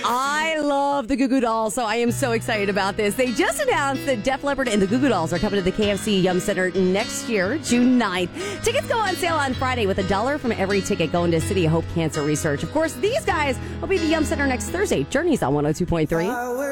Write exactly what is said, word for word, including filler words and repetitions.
I love the Goo Goo Dolls, so I am so excited about this. They just announced that Def Leppard and the Goo Goo Dolls are coming to the K F C Yum Center next year, June ninth. Tickets go on sale on Friday with a dollar from every ticket going to City of Hope Cancer Research. Of course, these guys will be at the Yum Center next Thursday. Journey's on one oh two point three.